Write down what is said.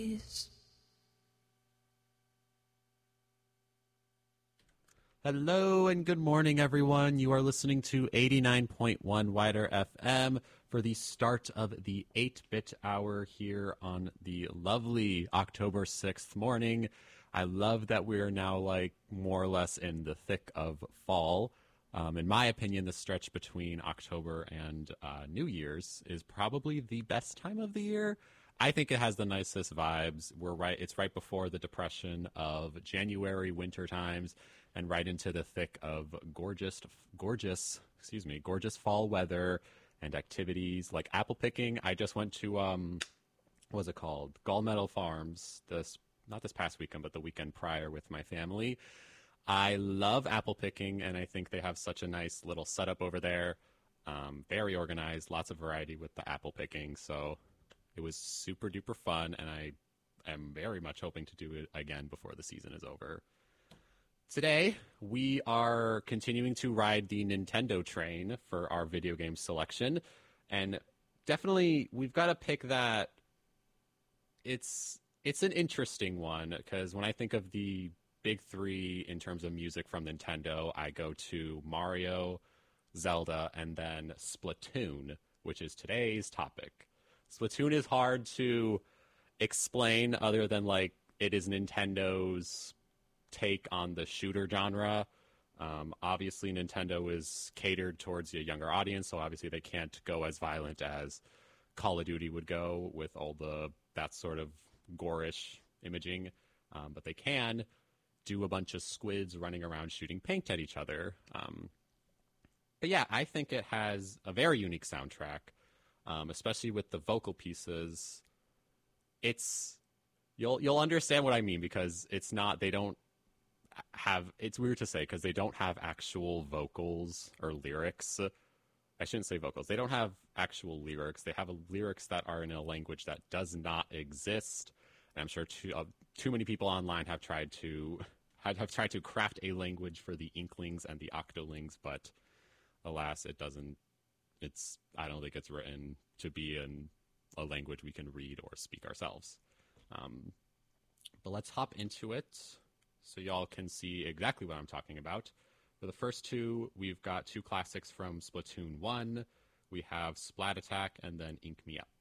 Hello and good morning, everyone. You are listening to 89.1 Wider FM for the start of the 8-bit hour here on the lovely October 6th morning. I love that we are now more or less in the thick of fall. In my opinion, the stretch between October and New Year's is probably the best time of the year. I think it has the nicest vibes. It's right before the depression of January winter times and right into the thick of gorgeous fall weather and activities like apple picking. I just went to what was it called? Gallmeadow Farms not this past weekend, but the weekend prior with my family. I love apple picking, and I think they have such a nice little setup over there. Very organized, lots of variety with the apple picking. So it was super duper fun, and I am very much hoping to do it again before the season is over. Today, we are continuing to ride the Nintendo train for our video game selection, and definitely we've got to pick that. It's an interesting one, because when I think of the big three in terms of music from Nintendo, I go to Mario, Zelda, and then Splatoon, which is today's topic. Splatoon is hard to explain other than it is Nintendo's take on the shooter genre. Obviously, Nintendo is catered towards a younger audience, so obviously they can't go as violent as Call of Duty would go with all that sort of gore-ish imaging, but they can do a bunch of squids running around shooting paint at each other. But yeah, I think it has a very unique soundtrack, especially with the vocal pieces. You'll understand what I mean, because it's weird to say, because they don't have actual vocals or lyrics. I shouldn't say vocals. They don't have actual lyrics. They have lyrics that are in a language that does not exist. And I'm sure too many people online have tried to craft a language for the Inklings and the Octolings, but alas, it doesn't. I don't think it's written to be in a language we can read or speak ourselves. But let's hop into it so y'all can see exactly what I'm talking about. For the first two, we've got two classics from Splatoon 1. We have Splat Attack and then Ink Me Up.